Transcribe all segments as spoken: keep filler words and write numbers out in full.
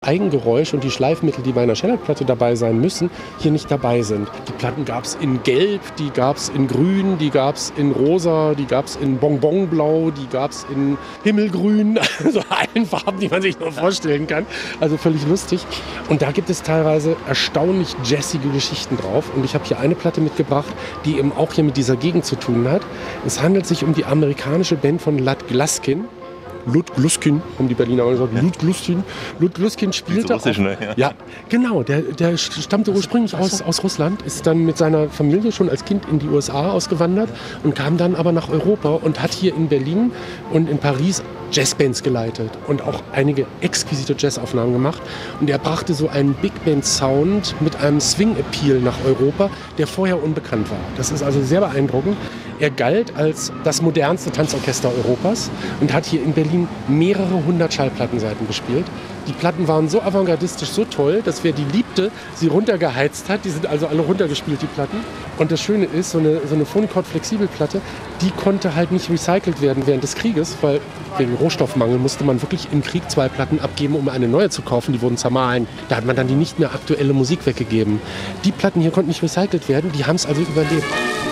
Eigengeräusch und die Schleifmittel, die bei einer Shellac-Platte dabei sein müssen, hier nicht dabei sind. Die Platten gab es in Gelb, die gab es in Grün, die gab es in Rosa, die gab es in Bonbonblau, die gab es in Himmelgrün, also allen Farben, die man sich nur vorstellen kann. Also völlig lustig. Und da gibt es teilweise erstaunlich jazzige Geschichten drauf. Und ich habe hier eine Platte mitgebracht, die eben auch hier mit dieser Gegend zu tun hat. Es handelt sich um die amerikanische Band von Lud Gluskin. Lud Gluskin, haben die Berliner gesagt. Ja. Lud Gluskin. Lud Gluskin spielte Russisch, auch, ne? Ja. ja, genau. Der, der stammte ursprünglich aus, aus Russland, ist dann mit seiner Familie schon als Kind in die U S A ausgewandert und kam dann aber nach Europa und hat hier in Berlin und in Paris Jazzbands geleitet und auch einige exquisite Jazzaufnahmen gemacht. Und er brachte so einen Big Band Sound mit einem Swing-Appeal nach Europa, der vorher unbekannt war. Das ist also sehr beeindruckend. Er galt als das modernste Tanzorchester Europas und hat hier in Berlin mehrere hundert Schallplattenseiten gespielt. Die Platten waren so avantgardistisch, so toll, dass wer die liebte, sie runtergeheizt hat. Die sind also alle runtergespielt, die Platten. Und das Schöne ist, so eine, so eine Phonochord-Flexibelplatte, die konnte halt nicht recycelt werden während des Krieges, weil wegen Rohstoffmangel musste man wirklich im Krieg zwei Platten abgeben, um eine neue zu kaufen. Die wurden zermahlen. Da hat man dann die nicht mehr aktuelle Musik weggegeben. Die Platten hier konnten nicht recycelt werden, die haben es also überlebt.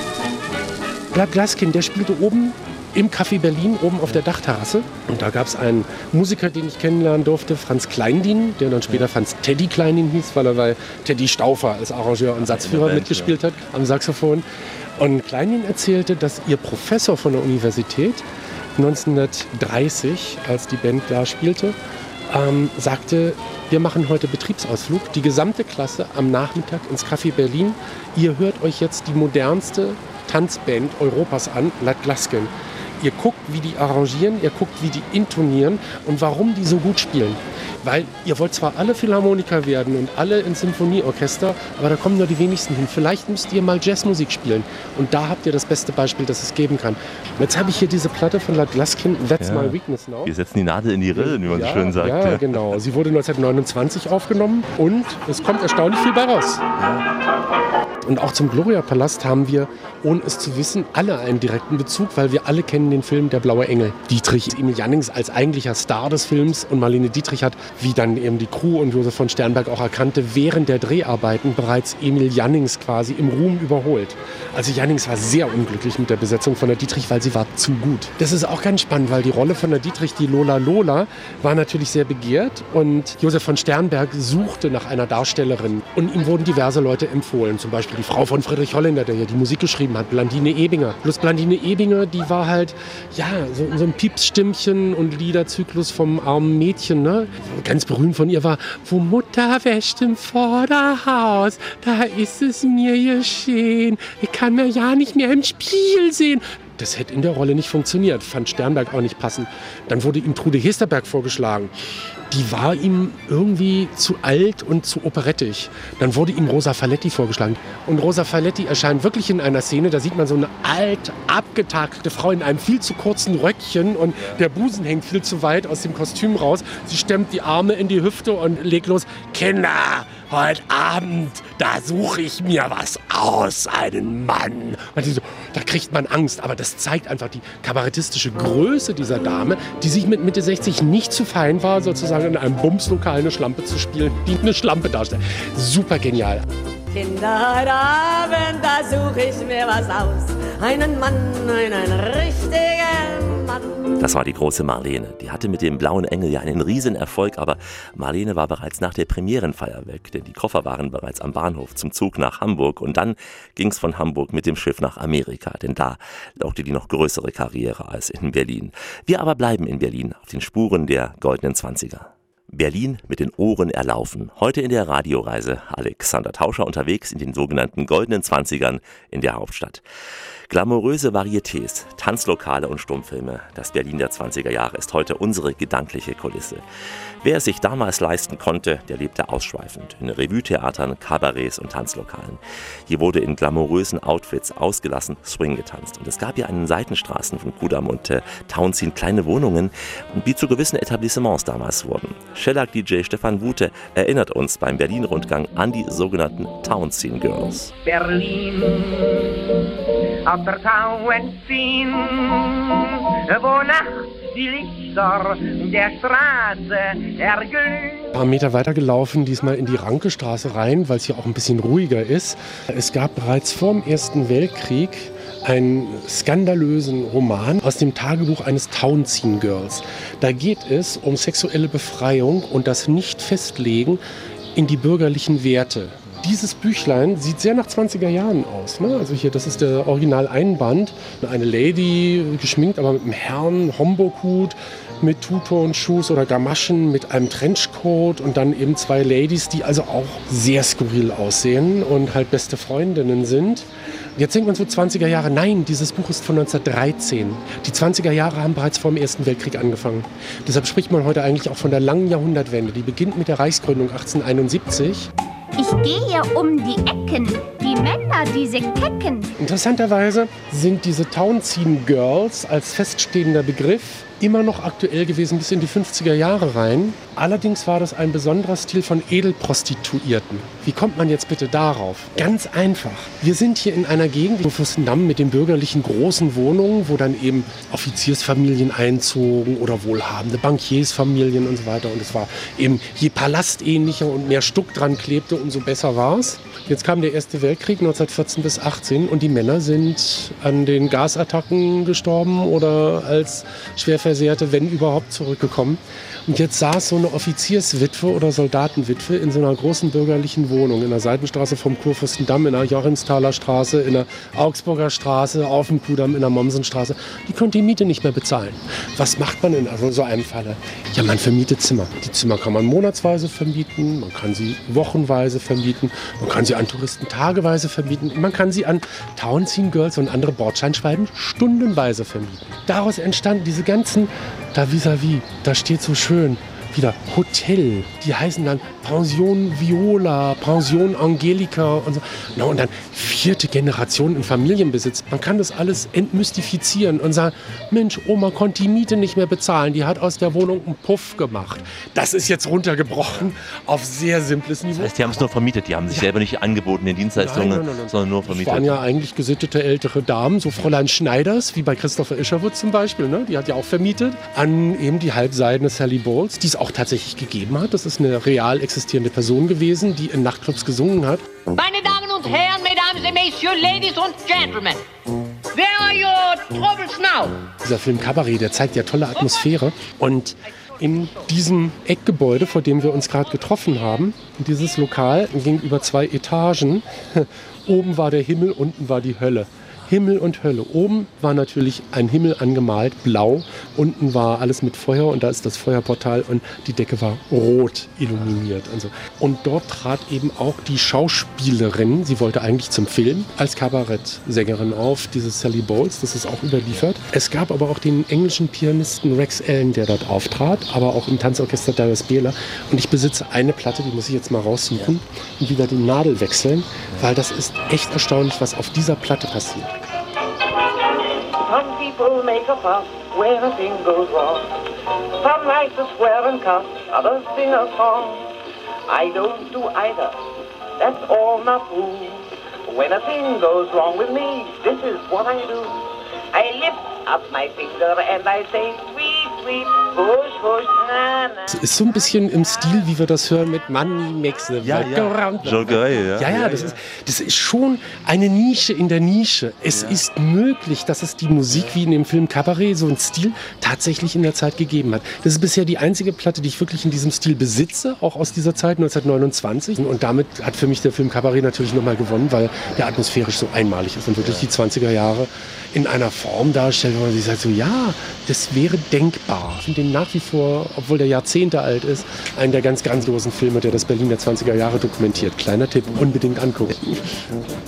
Lud Gluskin, der spielte oben im Café Berlin, oben auf der Dachterrasse. Und da gab es einen Musiker, den ich kennenlernen durfte, Franz Kleindien, der dann später Franz Teddy Kleindien hieß, weil er bei Teddy Stauffer als Arrangeur und Satzführer Band, mitgespielt ja. hat am Saxophon. Und Kleindien erzählte, dass ihr Professor von der Universität neunzehnhundertdreißig, als die Band da spielte, ähm, sagte, wir machen heute Betriebsausflug, die gesamte Klasse am Nachmittag ins Café Berlin. Ihr hört euch jetzt die modernste Tanzband Europas an, Lud Gluskin. Ihr guckt, wie die arrangieren, ihr guckt, wie die intonieren und warum die so gut spielen. Weil ihr wollt zwar alle Philharmoniker werden und alle ins Symphonieorchester, aber da kommen nur die wenigsten hin. Vielleicht müsst ihr mal Jazzmusik spielen. Und da habt ihr das beste Beispiel, das es geben kann. Und jetzt habe ich hier diese Platte von Lud Gluskin, That's ja. My Weakness Now. Wir setzen die Nadel in die Rille, wie man ja, so schön sagt. Ja, ja, genau. Sie wurde neunzehnhundertneunundzwanzig aufgenommen und es kommt erstaunlich viel bei raus. Ja. Und auch zum Gloria-Palast haben wir, ohne es zu wissen, alle einen direkten Bezug, weil wir alle kennen den Film Der blaue Engel. Dietrich Emil Jannings als eigentlicher Star des Films und Marlene Dietrich hat, wie dann eben die Crew und Josef von Sternberg auch erkannte, während der Dreharbeiten bereits Emil Jannings quasi im Ruhm überholt. Also Jannings war sehr unglücklich mit der Besetzung von der Dietrich, weil sie war zu gut. Das ist auch ganz spannend, weil die Rolle von der Dietrich, die Lola Lola, war natürlich sehr begehrt und Josef von Sternberg suchte nach einer Darstellerin und ihm wurden diverse Leute empfohlen, zum Beispiel die Frau von Friedrich Holländer, der ja die Musik geschrieben hat, Blandine Ebinger. Plus Blandine Ebinger, die war halt, ja, so, so ein Piepsstimmchen und Liederzyklus vom armen Mädchen, ne? Ganz berühmt von ihr war, wo Mutter wäscht im Vorderhaus, da ist es mir geschehen, ich kann mir ja nicht mehr im Spiel sehen. Das hätte in der Rolle nicht funktioniert, fand Sternberg auch nicht passend. Dann wurde ihm Trude Hesterberg vorgeschlagen. Die war ihm irgendwie zu alt und zu operettig. Dann wurde ihm Rosa Faletti vorgeschlagen. Und Rosa Faletti erscheint wirklich in einer Szene, da sieht man so eine alt, abgetakelte Frau in einem viel zu kurzen Röckchen und der Busen hängt viel zu weit aus dem Kostüm raus. Sie stemmt die Arme in die Hüfte und legt los, Kinder, heute Abend, da suche ich mir was aus, einen Mann. Und so, da kriegt man Angst, aber das zeigt einfach die kabarettistische Größe dieser Dame, die sich mit Mitte sechzig nicht zu fein war, sozusagen in einem Bumslokal eine Schlampe zu spielen, die eine Schlampe darstellt. Super genial. Kinder, heute Abend, da suche ich mir was aus. Einen Mann, einen richtigen Mann. Das war die große Marlene. Die hatte mit dem Blauen Engel ja einen Riesenerfolg, aber Marlene war bereits nach der Premierenfeier weg, denn die Koffer waren bereits am Bahnhof zum Zug nach Hamburg und dann ging es von Hamburg mit dem Schiff nach Amerika, denn da laugte die noch größere Karriere als in Berlin. Wir aber bleiben in Berlin auf den Spuren der goldenen Zwanziger. Berlin mit den Ohren erlaufen. Heute in der Radioreise Alexander Tauscher unterwegs in den sogenannten goldenen Zwanzigern in der Hauptstadt. Glamouröse Varietés, Tanzlokale und Stummfilme. Das Berlin der zwanziger Jahre ist heute unsere gedankliche Kulisse. Wer es sich damals leisten konnte, der lebte ausschweifend in Revue-Theatern, Kabarets und Tanzlokalen. Hier wurde in glamourösen Outfits ausgelassen Swing getanzt. Und es gab ja an den Seitenstraßen von Kudamm und äh, Townsend kleine Wohnungen, die zu gewissen Etablissements damals wurden. Shellac-D J Stefan Wute erinnert uns beim Berlin-Rundgang an die sogenannten Town Scene Girls. Berlin, auf der Town Scene, wo nachts die Lichter der Straße erglühen. Ein paar Meter weiter gelaufen, diesmal in die Rankestraße rein, weil es hier auch ein bisschen ruhiger ist. Es gab bereits vor dem Ersten Weltkrieg einen skandalösen Roman aus dem Tagebuch eines Town Scene Girls. Da geht es um sexuelle Befreiung und das Nicht-Festlegen in die bürgerlichen Werte. Dieses Büchlein sieht sehr nach zwanziger Jahren aus. Ne? Also hier, das ist der Original-Einband. Eine Lady, geschminkt, aber mit einem Herrn, Homburg-Hut, mit Two-Tone-Shoes oder Gamaschen, mit einem Trenchcoat und dann eben zwei Ladies, die also auch sehr skurril aussehen und halt beste Freundinnen sind. Jetzt denkt man so zwanziger Jahre. Nein, dieses Buch ist von neunzehnhundertdreizehn. Die zwanziger Jahre haben bereits vor dem Ersten Weltkrieg angefangen. Deshalb spricht man heute eigentlich auch von der langen Jahrhundertwende. Die beginnt mit der Reichsgründung achtzehnhunderteinundsiebzig. Ich gehe um die Ecken, die Männer, diese Kecken. Interessanterweise sind diese Town Scene Girls als feststehender Begriff immer noch aktuell gewesen bis in die fünfziger Jahre rein. Allerdings war das ein besonderer Stil von Edelprostituierten. Wie kommt man jetzt bitte darauf? Ganz einfach. Wir sind hier in einer Gegend, wo Fürstendamm mit den bürgerlichen großen Wohnungen, wo dann eben Offiziersfamilien einzogen oder wohlhabende Bankiersfamilien und so weiter. Und es war eben, je palastähnlicher und mehr Stuck dran klebte, umso besser war es. Jetzt kam der Erste Weltkrieg neunzehnhundertvierzehn bis achtzehn und die Männer sind an den Gasattacken gestorben oder als Schwerversehrte, wenn überhaupt, zurückgekommen. Und jetzt saß so eine Offizierswitwe oder Soldatenwitwe in so einer großen bürgerlichen Wohnung in der Seitenstraße vom Kurfürstendamm, in der Joachimsthaler Straße, in der Augsburger Straße, auf dem Kudamm, in der Mommsenstraße. Die konnte die Miete nicht mehr bezahlen. Was macht man in also so einem Falle? Ja, man vermietet Zimmer. Die Zimmer kann man monatsweise vermieten, man kann sie wochenweise vermieten, man kann sie an Touristen tageweise vermieten, man kann sie an Town Scene Girls und andere Bordscheinschwalben stundenweise vermieten. Daraus entstanden diese ganzen, da vis-à-vis, da steht so schön, wieder Hotel. Die heißen dann Pension Viola, Pension Angelica und so. Na, und dann vierte Generation im Familienbesitz. Man kann das alles entmystifizieren und sagen, Mensch, Oma konnte die Miete nicht mehr bezahlen. Die hat aus der Wohnung einen Puff gemacht. Das ist jetzt runtergebrochen auf sehr simples Niveau. Das heißt, die haben es nur vermietet. Die haben sich ja. selber nicht angeboten in Dienstleistungen, nein, nein, nein, nein. sondern nur vermietet. Das waren ja eigentlich gesittete ältere Damen, so Fräulein Schneiders, wie bei Christopher Isherwood zum Beispiel. Ne? Die hat ja auch vermietet an eben die halbseidene Sally Bowles, die es auch tatsächlich gegeben hat. Das ist eine real existierende Person gewesen, die in Nachtclubs gesungen hat. Meine Damen und Herren, Mesdames et Messieurs, Ladies und Gentlemen, where are your troubles now? Dieser Film Cabaret, der zeigt ja tolle Atmosphäre. Und in diesem Eckgebäude, vor dem wir uns gerade getroffen haben, dieses Lokal ging über zwei Etagen. Oben war der Himmel, unten war die Hölle. Himmel und Hölle. Oben war natürlich ein Himmel angemalt, blau. Unten war alles mit Feuer und da ist das Feuerportal und die Decke war rot illuminiert. Also. Und dort trat eben auch die Schauspielerin, sie wollte eigentlich zum Film, als Kabarettsängerin auf, diese Sally Bowles, das ist auch überliefert. Es gab aber auch den englischen Pianisten Rex Allen, der dort auftrat, aber auch im Tanzorchester Darius Behler. Und ich besitze eine Platte, die muss ich jetzt mal raussuchen und wieder die Nadel wechseln, weil das ist echt erstaunlich, was auf dieser Platte passiert. Some people make a fuss when a thing goes wrong. Some like to swear and cuss, others sing a song. I don't do either, that's all not true. When a thing goes wrong with me, this is what I do. I lift up my finger and I say, sweet, sweet, hush, hush, na, na. Es ist so ein bisschen im Stil, wie wir das hören mit Money makes the ja, ja. Joggeri, ja. Ja, ja, das ist, das ist schon eine Nische in der Nische. Es ja. ist möglich, dass es die Musik wie in dem Film Cabaret, so ein Stil, tatsächlich in der Zeit gegeben hat. Das ist bisher die einzige Platte, die ich wirklich in diesem Stil besitze, auch aus dieser Zeit, neunzehnhundertneunundzwanzig. Und damit hat für mich der Film Cabaret natürlich nochmal gewonnen, weil der atmosphärisch so einmalig ist und wirklich die zwanziger Jahre in einer Form darstellt, wo man sich sagt, so ja, das wäre denkbar. Ich finde den nach wie vor, obwohl der Jahrzehnte alt ist, einen der ganz grandiosen Filme, der das Berlin der zwanziger Jahre dokumentiert. Kleiner Tipp, unbedingt angucken.